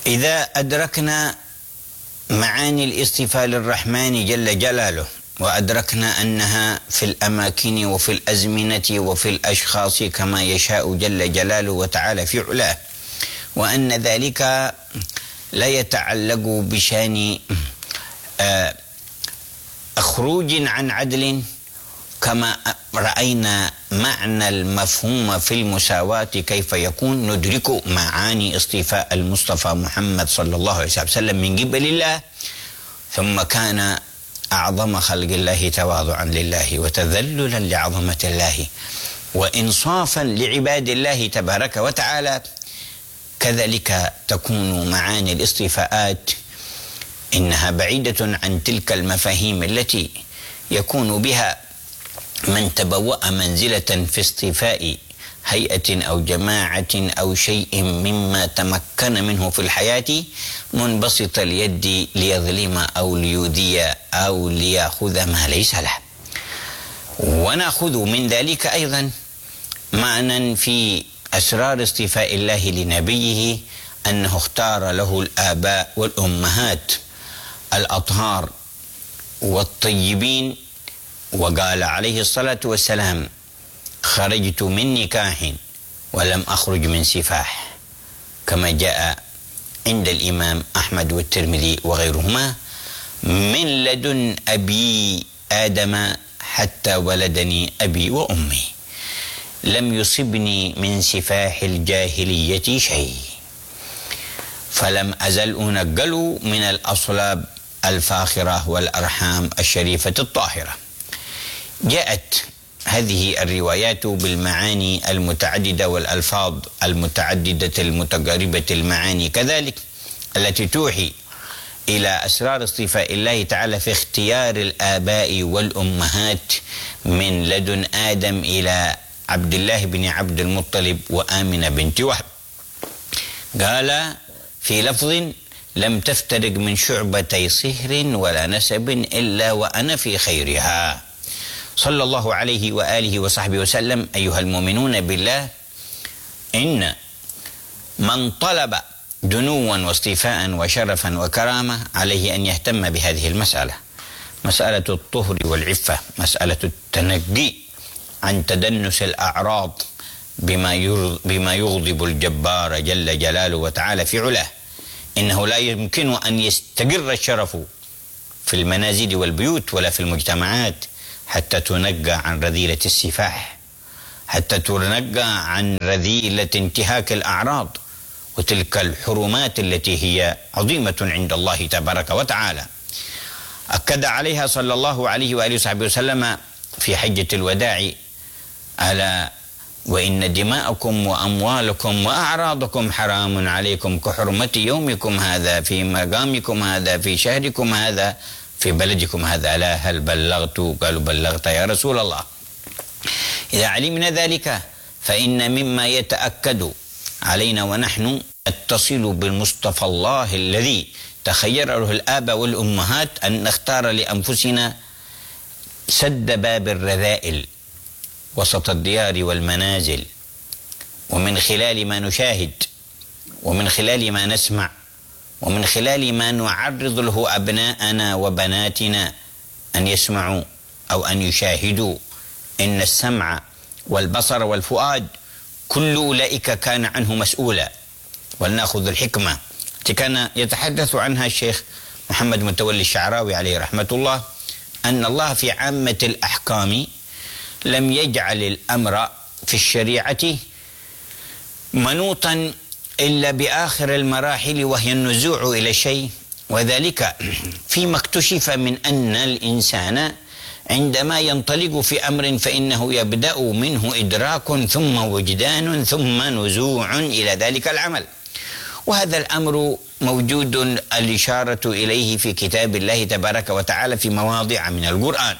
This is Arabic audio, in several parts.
إذا أدركنا معاني الاصطفاء للرحمن جل جلاله، وأدركنا أنها في الأماكن وفي الأزمنة وفي الأشخاص كما يشاء جل جلاله وتعالى في علاه، وأن ذلك لا يتعلق بشأن خروج عن عدل، كما رأينا معنى المفهوم في المساواة كيف يكون، ندرك معاني اصطفاء المصطفى محمد صلى الله عليه وسلم من قبل الله، ثم كان أعظم خلق الله تواضعا لله وتذللا لعظمة الله وإنصافا لعباد الله تبارك وتعالى. كذلك تكون معاني الاصطفاءات إنها بعيدة عن تلك المفاهيم التي يكون بها من تبوأ منزلة في اصطفاء هيئة أو جماعة أو شيء مما تمكن منه في الحياة منبسط اليد ليظلم أو ليؤذي أو ليأخذ ما ليس له. ونأخذ من ذلك أيضا معنى في أسرار اصطفاء الله لنبيه، أنه اختار له الآباء والأمهات الأطهار والطيبين، وقال عليه الصلاة والسلام: خرجت من نكاح ولم أخرج من سفاح، كما جاء عند الإمام أحمد والترمذي وغيرهما: من لدن أبي آدم حتى ولدني أبي وأمي لم يصبني من سفاح الجاهلية شيء، فلم أزل أنقل من الأصلاب الفاخرة والأرحام الشريفة الطاهرة. جاءت هذه الروايات بالمعاني المتعددة والألفاظ المتعددة المتقاربة المعاني كذلك، التي توحي إلى أسرار اصطفاء الله تعالى في اختيار الآباء والأمهات من لدن آدم إلى عبد الله بن عبد المطلب وآمنة بنت وهب. قال في لفظ: لم تفترق من شعبتي صهر ولا نسب إلا وأنا في خيرها. صلى الله عليه وآله وصحبه وسلم. أيها المؤمنون بالله، إن من طلب دنوا واصطفاء وشرفا وكرامة عليه أن يهتم بهذه المسألة، مسألة الطهر والعفة، مسألة التنقي عن تدنس الأعراض بما يغضب الجبار جل جلاله وتعالى في علاه. إنه لا يمكن أن يستقر الشرف في المنازل والبيوت ولا في المجتمعات حتى تنقى عن رذيلة السفاح، حتى تنقى عن رذيلة انتهاك الأعراض وتلك الحرمات التي هي عظيمة عند الله تبارك وتعالى. أكد عليها صلى الله عليه وآله وصحبه وسلم في حجة الوداع: ألا وإن دماءكم وأموالكم وأعراضكم حرام عليكم كحرمة يومكم هذا في مقامكم هذا في شهركم هذا في بلدكم هذا. ألا هل بلغت؟ قالوا: بلغت يا رسول الله. إذا علمنا ذلك فإن مما يتأكد علينا ونحن نتصل بالمصطفى الله الذي تخير له الآباء والأمهات أن نختار لأنفسنا سد باب الرذائل وسط الديار والمنازل، ومن خلال ما نشاهد ومن خلال ما نسمع ومن خلال ما نعرض له أبناءنا وبناتنا أن يسمعوا أو أن يشاهدوا. إن السمع والبصر والفؤاد كل أولئك كان عنه مسؤولا. ولنأخذ الحكمة التي كان يتحدث عنها الشيخ محمد متولي الشعراوي عليه رحمة الله، أن الله في عامة الأحكام لم يجعل الأمر في الشريعة منوطا إلا بآخر المراحل، وهي النزوع إلى شيء، وذلك فيما اكتشف من أن الإنسان عندما ينطلق في أمر فإنه يبدأ منه إدراك ثم وجدان ثم نزوع إلى ذلك العمل. وهذا الأمر موجود الإشارة إليه في كتاب الله تبارك وتعالى في مواضع من القرآن.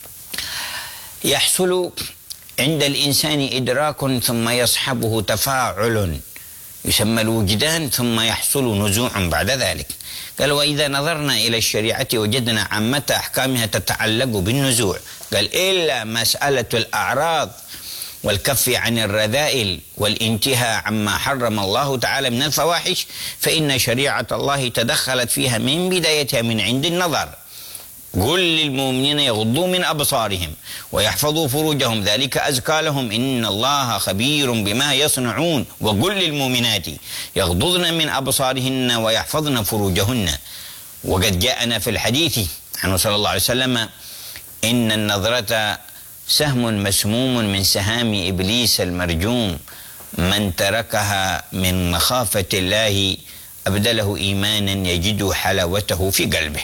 يحصل عند الإنسان إدراك ثم يصحبه تفاعل يسمى الوجدان، ثم يحصل نزوع بعد ذلك. قال: وإذا نظرنا إلى الشريعة وجدنا عامة أحكامها تتعلق بالنزوع. قال: إلا مسألة الأعراض والكف عن الرذائل والانتهاء عما حرم الله تعالى من الفواحش، فإن شريعة الله تدخلت فيها من بدايتها من عند النظر. قل للمؤمنين يغضوا من أبصارهم ويحفظوا فروجهم ذلك أزكى لهم إن الله خبير بما يصنعون. وقل للمؤمنات يغضضن من أبصارهن ويحفظن فروجهن. وقد جاءنا في الحديث عنه صلى الله عليه وسلم إن النظرة سهم مسموم من سهام إبليس المرجوم، من تركها من مخافة الله أبدله إيمانا يجد حلاوته في قلبه.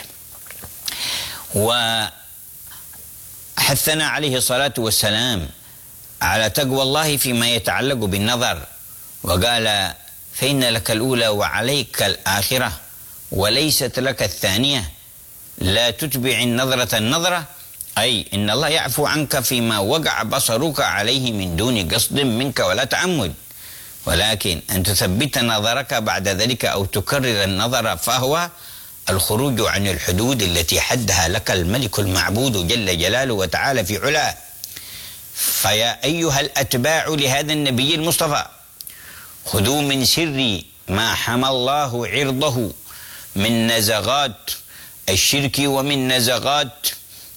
وحثنا عليه الصلاة والسلام على تقوى الله فيما يتعلق بالنظر، وقال فإن لك الأولى وعليك الآخرة وليست لك الثانية، لا تتبع النظرة النظرة، أي إن الله يعفو عنك فيما وقع بصرك عليه من دون قصد منك ولا تعمد، ولكن أن تثبت نظرك بعد ذلك أو تكرر النظر فهو الخروج عن الحدود التي حدها لك الملك المعبود جل جلاله وتعالى في علاه. فيا أيها الأتباع لهذا النبي المصطفى خذوا من سر ما حمى الله عرضه من نزغات الشرك ومن نزغات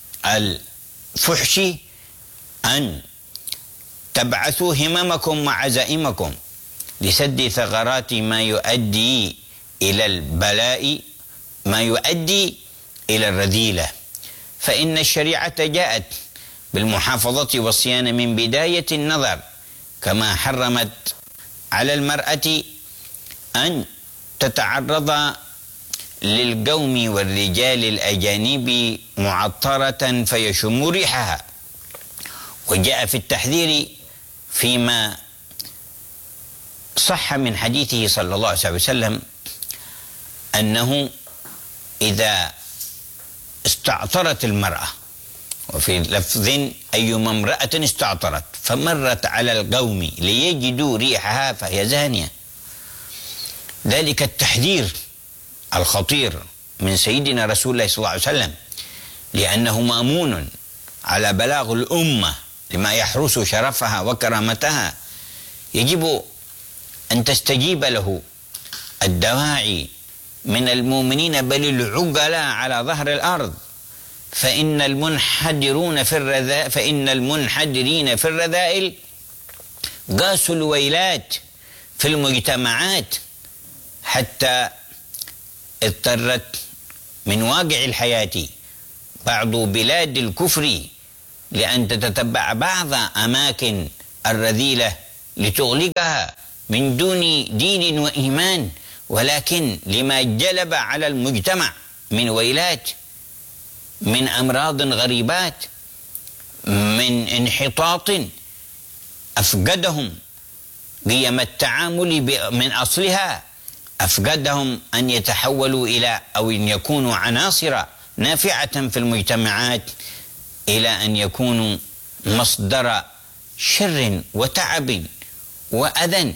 الفحش أن تبعثوا هممكم وعزائمكم لسد ثغرات ما يؤدي إلى البلاء، ما يؤدي إلى الرذيلة. فإن الشريعة جاءت بالمحافظة والصيانة من بداية النظر، كما حرمت على المرأة أن تتعرض للقوم والرجال الأجانب معطرة فيشم ريحها. وجاء في التحذير فيما صح من حديثه صلى الله عليه وسلم أنه إذا استعطرت المرأة، وفي لفظ أيما امرأة استعطرت فمرت على القوم ليجدوا ريحها فهي زانية. ذلك التحذير الخطير من سيدنا رسول الله صلى الله عليه وسلم، لأنه مأمون على بلاغ الأمة لما يحرس شرفها وكرامتها، يجب أن تستجيب له الدواعي من المؤمنين بل العقلاء على ظهر الأرض. فإن المنحدرين في الرذائل قاسوا الويلات في المجتمعات، حتى اضطرت من واقع الحياة بعض بلاد الكفر لأن تتتبع بعض أماكن الرذيلة لتغلقها من دون دين وإيمان، ولكن لما جلب على المجتمع من ويلات، من أمراض غريبات، من انحطاط أفقدهم قيم التعامل من أصلها، أفقدهم أن يتحولوا إلى أو أن يكونوا عناصر نافعة في المجتمعات، إلى أن يكونوا مصدر شر وتعب وأذى،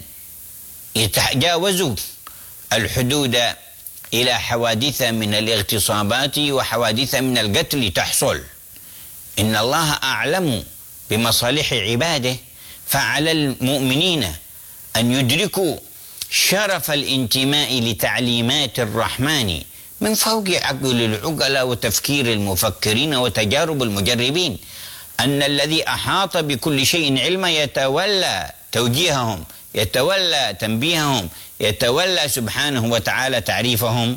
يتجاوزوا الحدود إلى حوادث من الاغتصابات وحوادث من القتل تحصل. إن الله أعلم بمصالح عباده، فعلى المؤمنين أن يدركوا شرف الانتماء لتعليمات الرحمن من فوق عقل العقلاء وتفكير المفكرين وتجارب المجربين، أن الذي أحاط بكل شيء علما يتولى توجيههم، يتولى تنبيههم، يتولى سبحانه وتعالى تعريفهم.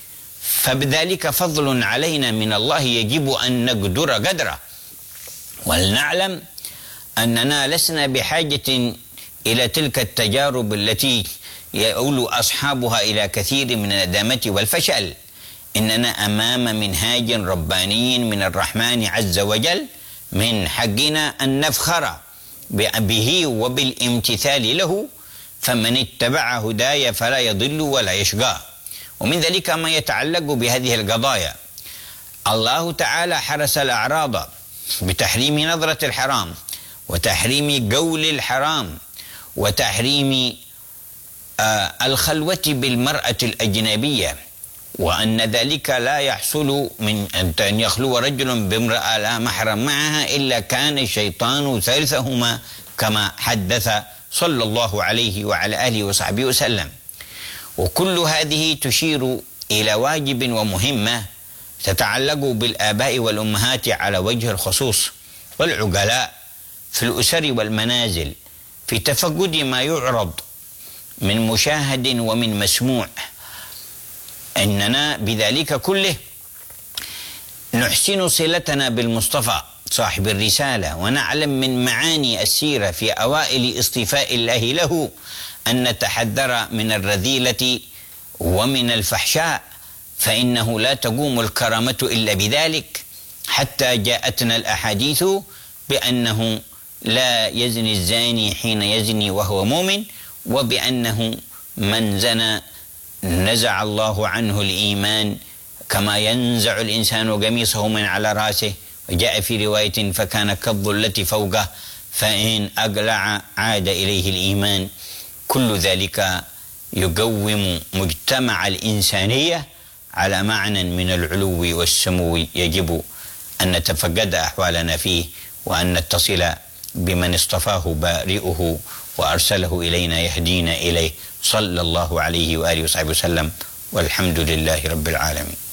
فبذلك فضل علينا من الله يجب أن نقدر قدره، ولنعلم أننا لسنا بحاجة إلى تلك التجارب التي يؤول أصحابها إلى كثير من الندامة والفشل. إننا أمام منهاج رباني من الرحمن عز وجل، من حقنا أن نفخر به وبالامتثال له، فمن اتبع هداي فلا يضل ولا يشقى. ومن ذلك ما يتعلق بهذه القضايا، الله تعالى حرس الأعراض بتحريم نظرة الحرام، وتحريم قول الحرام، وتحريم الخلوة بالمرأة الأجنبية، وأن ذلك لا يحصل من أن يخلو رجل بامرأة لا محرم معها إلا كان الشيطان ثالثهما كما حدث صلى الله عليه وعلى آله وصحبه وسلم. وكل هذه تشير إلى واجب ومهمة تتعلق بالآباء والأمهات على وجه الخصوص، والعقلاء في الأسر والمنازل في تفقد ما يعرض من مشاهد ومن مسموع. إننا بذلك كله نحسن صلتنا بالمصطفى صاحب الرسالة، ونعلم من معاني السيرة في أوائل اصطفاء الله له أن نتحذر من الرذيلة ومن الفحشاء، فإنه لا تقوم الكرامة إلا بذلك، حتى جاءتنا الأحاديث بأنه لا يزني الزاني حين يزني وهو مؤمن، وبأنه من زنى نزع الله عنه الإيمان كما ينزع الإنسان قميصه من على رأسه. وجاء في رواية فكان كالظلة فوقه فإن أقلع عاد إليه الإيمان. كل ذلك يقوم مجتمع الإنسانية على معنى من العلو والسمو، يجب أن نتفقد أحوالنا فيه، وأن نتصل بمن اصطفاه بارئه وأرسله إلينا يهدينا إليه، صلى الله عليه وآله وصحبه وسلم، والحمد لله رب العالمين.